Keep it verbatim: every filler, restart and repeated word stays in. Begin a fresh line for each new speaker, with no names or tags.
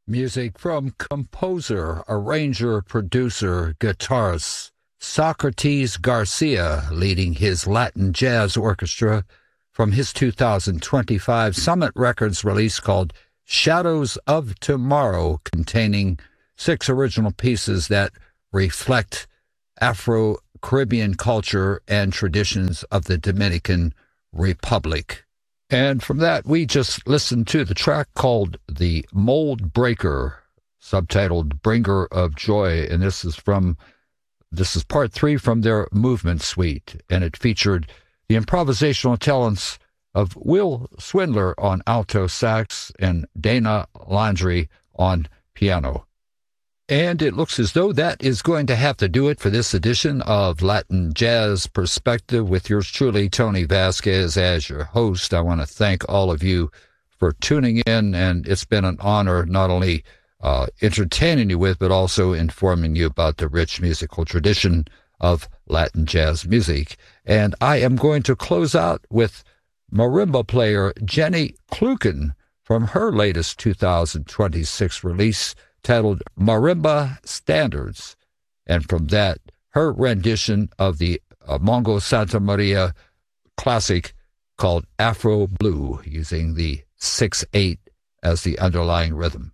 Music from composer, arranger, producer, guitarist Socrates Garcia, leading his Latin Jazz Orchestra from his two thousand twenty-five Summit Records release called Shadows of Tomorrow, containing six original pieces that reflect Afro-Caribbean culture and traditions of the Dominican Republic. And from that, we just listened to the track called The Mold Breaker, subtitled Bringer of Joy. And this is from, this is part three from their Movement Suite. And it featured the improvisational talents of Will Swindler on alto sax and Dana Landry on piano. And it looks as though that is going to have to do it for this edition of Latin Jazz Perspective with yours truly, Tony Vasquez, as your host. I want to thank all of you for tuning in, and it's been an honor not only uh, entertaining you with, but also informing you about the rich musical tradition of Latin jazz music. And I am going to close out with marimba player Jenny Kluken from her latest two thousand twenty-six release, titled Marimba Standards, and from that, her rendition of the uh, Mongo Santa Maria classic called Afro Blue, using the six eight as the underlying rhythm.